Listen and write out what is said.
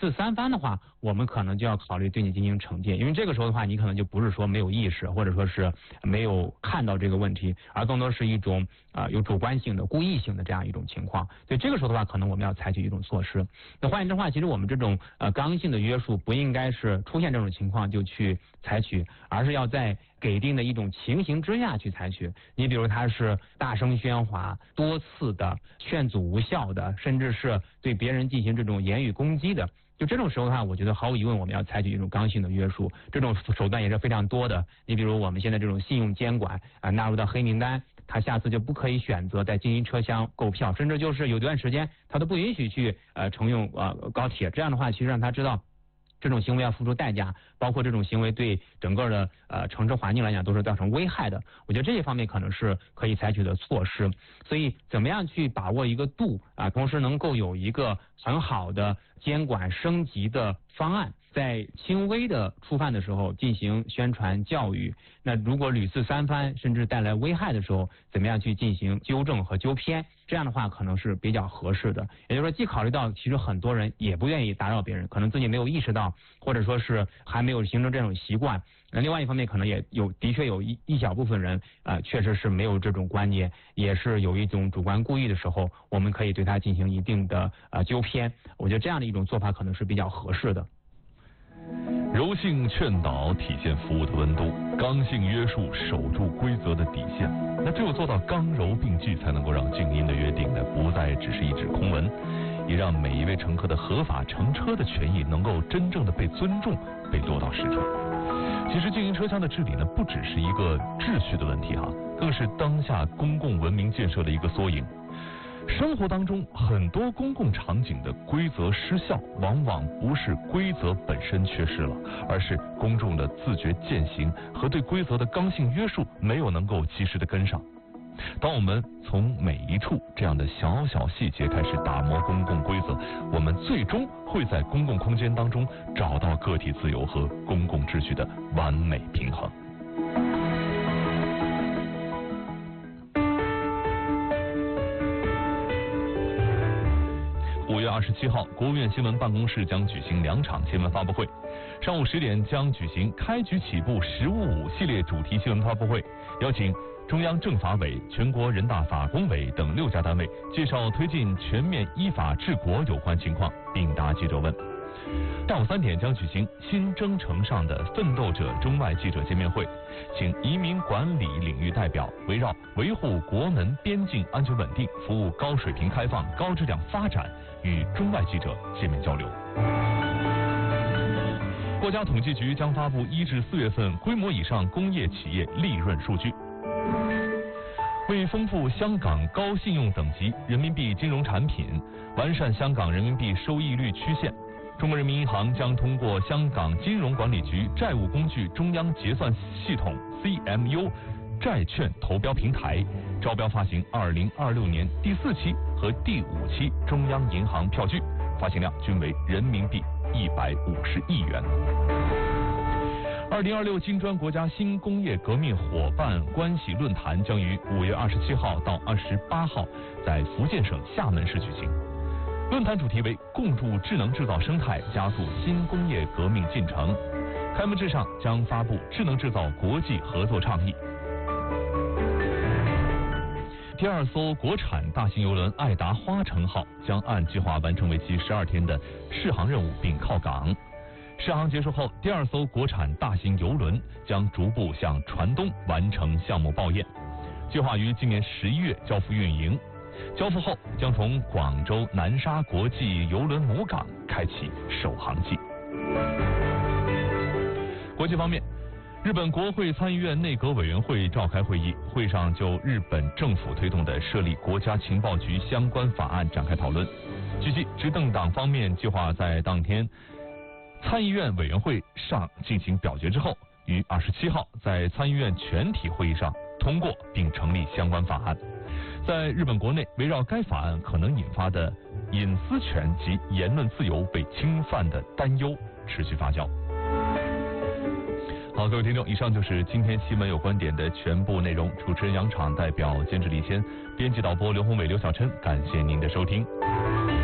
次三番的话，我们可能就要考虑对你进行惩戒，因为这个时候的话，你可能就不是说没有意识，或者说是没有看到这个问题，而更多是一种有主观性的、故意性的这样一种情况。所以这个时候的话，可能我们要采取一种措施。那换言之的话，其实我们这种刚性的约束不应该是出现这种情况就去采取，而是要在给定的一种情形之下去采取。你比如他是大声喧哗、多次的劝阻无效的，甚至是对别人进行这种言语攻击的，就这种时候的话，我觉得毫无疑问我们要采取一种刚性的约束，这种手段也是非常多的。你比如我们现在这种信用监管纳入到黑名单，他下次就不可以选择在经营车厢购票，甚至就是有段时间他都不允许去乘用高铁。这样的话，其实让他知道这种行为要付出代价，包括这种行为对整个的城市环境来讲都是造成危害的。我觉得这一方面可能是可以采取的措施。所以怎么样去把握一个度同时能够有一个很好的监管升级的方案，在轻微的触犯的时候进行宣传教育，那如果屡次三番甚至带来危害的时候，怎么样去进行纠正和纠偏，这样的话可能是比较合适的。也就是说，既考虑到其实很多人也不愿意打扰别人，可能自己没有意识到，或者说是还没有形成这种习惯。那另外一方面，可能也的确有一小部分人确实是没有这种观念，也是有一种主观故意的时候，我们可以对他进行一定的纠偏。我觉得这样的一种做法可能是比较合适的。 柔性劝导体现服务的温度，刚性约束守住规则的底线。那只有做到刚柔并济，才能够让静音的约定呢不再只是一纸空文，也让每一位乘客的合法乘车的权益能够真正的被尊重，被落到实处。其实经营车厢的治理呢，不只是一个秩序的问题更是当下公共文明建设的一个缩影。生活当中很多公共场景的规则失效，往往不是规则本身缺失了，而是公众的自觉践行和对规则的刚性约束没有能够及时的跟上。当我们从每一处这样的小小细节开始打磨公共规则，我们最终会在公共空间当中找到个体自由和公共秩序的完美平衡。5月27号，国务院新闻办公室将举行2场新闻发布会。上午10点将举行开局起步实务5系列主题新闻发布会，邀请中央政法委、全国人大法工委等6家单位介绍推进全面依法治国有关情况，并答记者问。下午3点将举行新征程上的奋斗者中外记者见面会，请移民管理领域代表围绕维护国门边境安全稳定、服务高水平开放、高质量发展与中外记者见面交流。国家统计局将发布1至4月份规模以上工业企业利润数据。为丰富香港高信用等级人民币金融产品，完善香港人民币收益率曲线，中国人民银行将通过香港金融管理局债务工具中央结算系统 CMU 债券投标平台，招标发行2026年第4期和第5期中央银行票据，发行量均为人民币150亿元。2026金砖国家新工业革命伙伴关系论坛将于5月27号到28号在福建省厦门市举行。论坛主题为共筑智能制造生态，加速新工业革命进程。开幕式上将发布智能制造国际合作倡议。第2艘国产大型邮轮爱达花城号将按计划完成为期12天的试航任务并靠港。试航结束后，第2艘国产大型邮轮将逐步向船东完成项目报验，计划于今年11月交付运营。交付后将从广州南沙国际邮轮母港开启首航季。国际方面，日本国会参议院内阁委员会召开会议，会上就日本政府推动的设立国家情报局相关法案展开讨论。据悉，执政党方面计划在当天参议院委员会上进行表决之后，于27号在参议院全体会议上通过并成立相关法案。在日本国内，围绕该法案可能引发的隐私权及言论自由被侵犯的担忧持续发酵。好，各位听众，以上就是今天新闻有观点的全部内容。主持人杨昶，代表监制李谦，编辑导播刘宏伟、刘小琛，感谢您的收听。